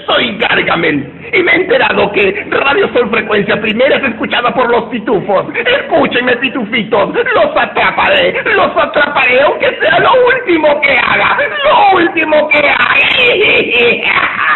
Soy Gargamel y me he enterado que Radio Sol Frecuencia Primera es escuchada por los pitufos. Escúchenme, pitufitos, los atraparé aunque sea lo último que haga, lo último que haga.